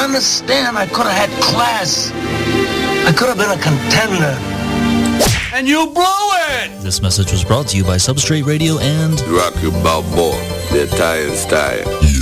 understand? I could have had class. I could have been a contender. And you blew it! This message was brought to you by Substrate Radio and Rocky Balboa, the Italian style.